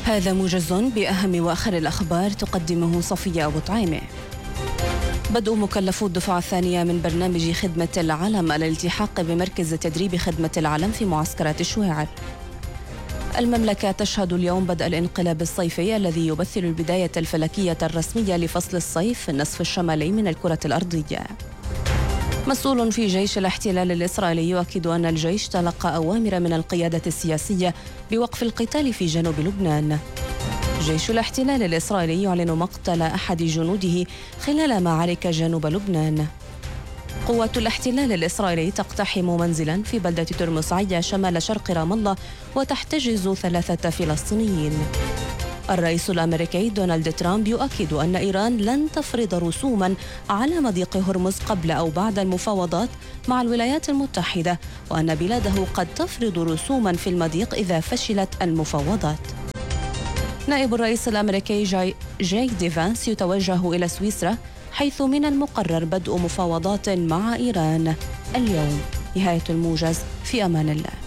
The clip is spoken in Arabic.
هذا موجز بأهم وآخر الأخبار تقدمه صفية أبو طعيمة. بدء مكلفو الدفعة الثانية من برنامج خدمة العلم الالتحاق بمركز تدريب خدمة العلم في معسكرات الشواعر. المملكة تشهد اليوم بدء الانقلاب الصيفي الذي يمثل البداية الفلكية الرسمية لفصل الصيف في النصف الشمالي من الكرة الأرضية. مسؤول في جيش الاحتلال الإسرائيلي يؤكد أن الجيش تلقى أوامر من القيادة السياسية بوقف القتال في جنوب لبنان. جيش الاحتلال الإسرائيلي يعلن مقتل أحد جنوده خلال معارك جنوب لبنان. قوات الاحتلال الإسرائيلي تقتحم منزلا في بلدة ترمسعية شمال شرق رام الله وتحتجز 3 فلسطينيين. الرئيس الأمريكي دونالد ترامب يؤكد أن إيران لن تفرض رسوما على مضيق هرمز قبل أو بعد المفاوضات مع الولايات المتحدة، وأن بلاده قد تفرض رسوما في المضيق إذا فشلت المفاوضات. نائب الرئيس الأمريكي جاي دي فانس يتوجه إلى سويسرا، حيث من المقرر بدء مفاوضات مع إيران اليوم. نهاية الموجز، في أمان الله.